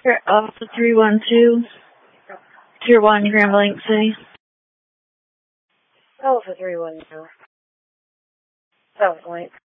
Alpha 312, Tier 1, Grand Blanc City. Alpha 312. South Point.